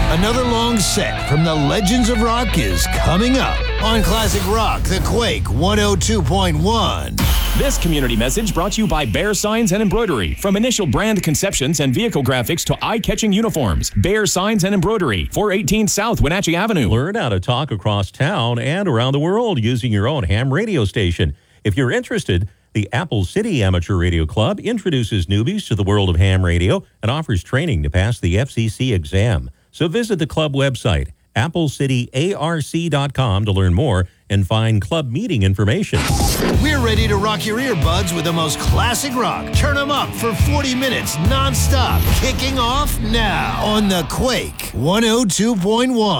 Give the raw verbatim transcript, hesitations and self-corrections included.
Another long set from the Legends of Rock is coming up on Classic Rock, The Quake one oh two point one. This community message brought to you by Bear Signs and Embroidery. From initial brand conceptions and vehicle graphics to eye-catching uniforms, Bear Signs and Embroidery, four eighteen South Wenatchee Avenue. Learn how to talk across town and around the world using your own ham radio station. If you're interested, the Apple City Amateur Radio Club introduces newbies to the world of ham radio and offers training to pass the F C C exam. So visit the club website, apple city A R C dot com, to learn more and find club meeting information. We're ready to rock your earbuds with the most classic rock. Turn them up for forty minutes nonstop, kicking off now on The Quake one oh two point one.